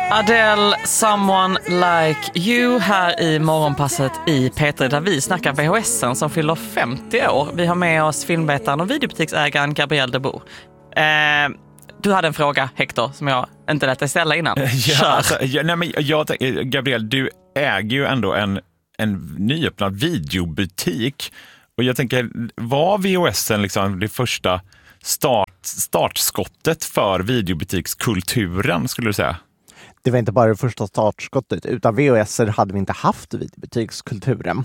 Adele, Someone Like You här i morgonpasset i P3 där vi snackar VHSen som fyller 50 år. Vi har med oss filmvetaren och videobutiksägaren Gabriel de Boer. Du hade en fråga, Hector, som jag inte lät dig ställa innan. Gabriel, du äger ju ändå en nyöppnad videobutik. Och jag tänker, var VHSen liksom det första startskottet för videobutikskulturen, skulle du säga? Det var inte bara det första startskottet, utan VHS hade vi inte haft videobutikskulturen.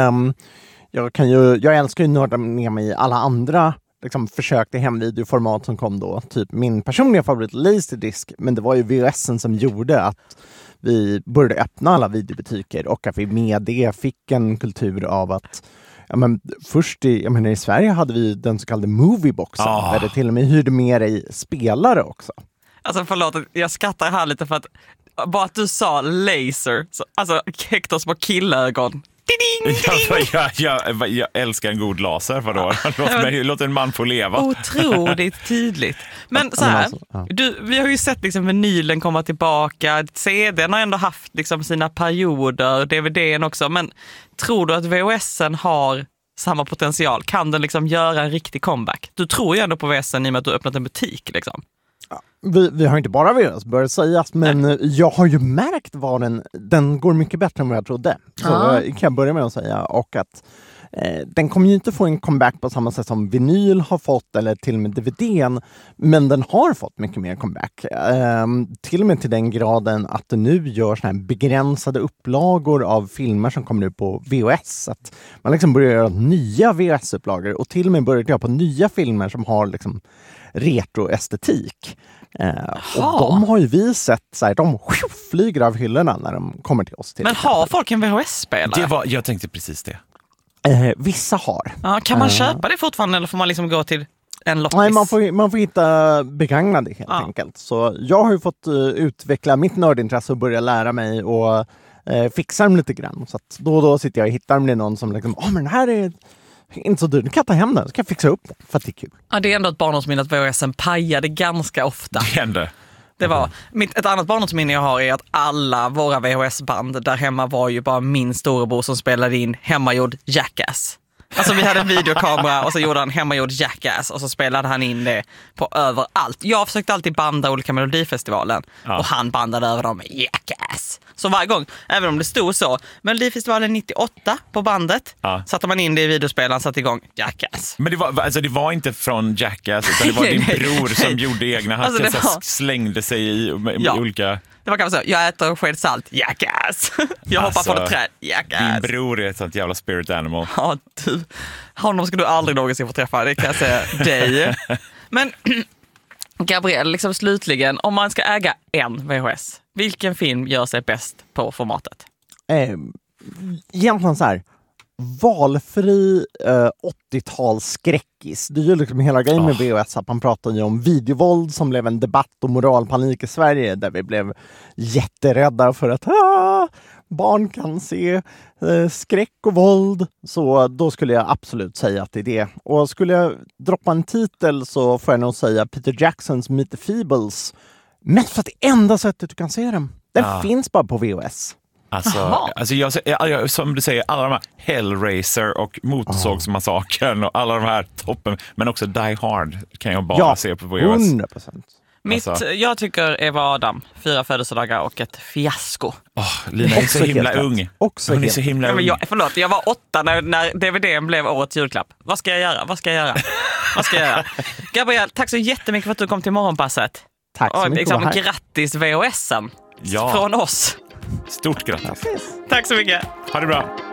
Jag älskar ju nörda ner mig i alla andra försök till hemvideoformat som kom då. Typ min personliga favorit Laserdisc, men det var ju VHS som gjorde att vi började öppna alla videobutiker och att vi med det fick en kultur av att först i Sverige hade vi den så kallade movieboxen där det till och med hyrde med dig spelare också. Alltså förlåt, jag skrattar här lite för att bara att du sa laser, alltså Hector små killögon. Jag älskar en god laser, vadå? Låt en man få leva. Otroligt tydligt. Men så här, vi har ju sett vinylen komma tillbaka, CDn har ändå haft sina perioder, DVDn också, men tror du att VHSen har samma potential? Kan den göra en riktig comeback? Du tror ju ändå på VHSen i och med att du har öppnat en butik Vi har inte bara VHS börjat sägas, men jag har ju märkt vad den går mycket bättre än vad jag trodde. Så kan jag börja med att säga. Och att den kommer ju inte få en comeback på samma sätt som vinyl har fått eller till och med DVDn, men den har fått mycket mer comeback. Till och med till den graden att det nu görs såna här begränsade upplagor av filmer som kommer ut på VHS. Att man börjar göra nya VHS-upplagor och till och med börjar göra på nya filmer som har retroestetik. Och de har ju vi sett så här, de flyger av hyllorna när de kommer till oss. Men har folk en VHS-spelare? Jag tänkte precis det. Vissa har. Ja, kan man köpa det fortfarande eller får man gå till en loppis? Nej, man får hitta begagnade helt enkelt. Så jag har ju fått utveckla mitt nördintresse och börja lära mig och fixa dem lite grann. Så att då och då sitter jag och hittar med någon som men den här är inte så dyrt, du kan ta hem den, så kan jag fixa upp den för att det är kul. Ja, det är ändå ett barndomsminne att VHSen pajade ganska ofta. Det hände. Det var, ett annat barndomsminne jag har är att alla våra VHS-band där hemma var ju bara min storebror som spelade in hemmagjord Jackass. Alltså vi hade en videokamera och så gjorde han hemmagjord Jackass och så spelade han in det på överallt. Jag försökte alltid banda olika Melodifestivalen och han bandade över dem med Jackass. Så varje gång, även om det stod så, Melodifestivalen 98 på bandet, satte man in det i videospelaren, satte igång Jackass. Men det var inte från Jackass, utan det var din bror som gjorde egna. Han slängde sig i olika... Det var kanske så, jag äter en sked salt, Jackass. Jag hoppar från ett träd, Jackass. Din bror är ett sånt jävla spirit animal. Ja, du. Honom ska du aldrig någonsin få träffa, det kan jag säga dig. Men Gabriel, slutligen, om man ska äga en VHS, vilken film gör sig bäst på formatet? Egentligen så här, valfri 80-talsskräckis. Det är ju hela grejen med VHS att man pratar ju om videovåld som blev en debatt och moralpanik i Sverige där vi blev jätterädda för att barn kan se skräck och våld. Så då skulle jag absolut säga att det är det. Och skulle jag droppa en titel så får jag nog säga Peter Jacksons Meet the Feebles. Mest för att det enda sättet du kan se dem. Den finns bara på VHS. Alltså jag, som du säger, alla de här Hellraiser och Motorsågsmassakern och alla de här toppen, men också Die Hard kan jag bara se på VHS. 100%. Jag tycker Eva Adam, 4 födelsedagar och ett fiasko. Lina är så himla ung. Hon är så himla ung. Jag var 8 när DVDn blev årets julklapp. Vad ska jag göra? Gabriel, tack så jättemycket för att du kom till morgonpasset. Tack så mycket. Grattis VHSen från oss. Stort grattis. Tack så mycket. Ha det bra.